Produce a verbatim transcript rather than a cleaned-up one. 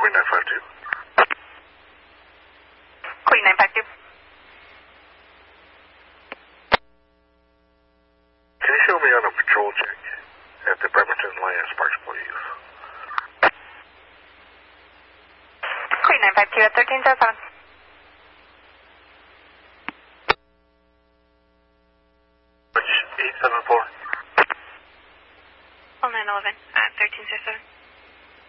Queen nine five two. Queen nine five two. Can you show me on a patrol check at the Bremerton Land Sparks, please? Queen nine five two at thirteen zero seven. Which eight seven four? Oh nine eleven at thirteen zero seven.